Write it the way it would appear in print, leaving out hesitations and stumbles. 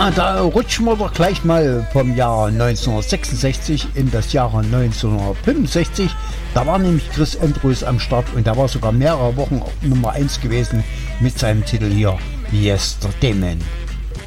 Ja, da rutschen wir doch gleich mal vom Jahr 1966 in das Jahr 1965. Da war nämlich Chris Andrews am Start und da war sogar mehrere Wochen Nummer 1 gewesen mit seinem Titel hier Yesterday Man.